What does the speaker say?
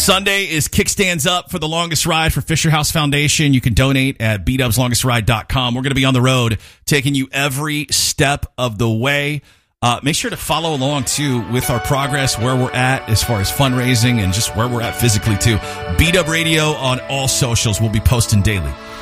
Sunday is Kickstands Up for the longest ride for Fisher House Foundation. You can donate at bdubslongestride.com. We're going to be on the road taking you every step of the way. Make sure to follow along, too, with our progress, where we're at as far as fundraising and just where we're at physically, too. B-Dub Radio on all socials. We'll be posting daily.